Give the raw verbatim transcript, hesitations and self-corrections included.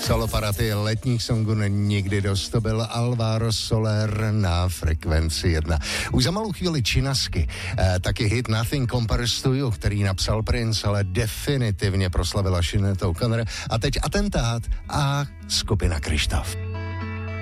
Solo paraty letních songů nikdy dost, to byl Alvaro Soler na Frekvenci jedna. Už za malou chvíli Činasky, eh, taky hit Nothing Compares to You, který napsal Prince, ale definitivně proslavila Sinead O'Connor. A teď Atentát a skupina Kryštof.